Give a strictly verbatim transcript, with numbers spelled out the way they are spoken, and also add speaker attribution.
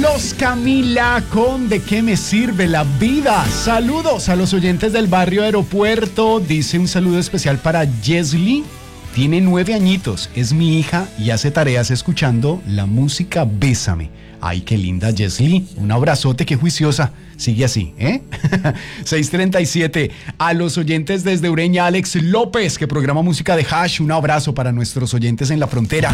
Speaker 1: Carlos Camila con ¿De qué me sirve la vida? Saludos a los oyentes del barrio Aeropuerto. Dice un saludo especial para Jesly. Tiene nueve añitos, es mi hija y hace tareas escuchando la música Bésame. Ay, qué linda Jesly. Un abrazote, qué juiciosa. Sigue así, ¿eh? seis treinta y siete. A los oyentes desde Ureña, Alex López, que programa música de Hash. Un abrazo para nuestros oyentes en la frontera.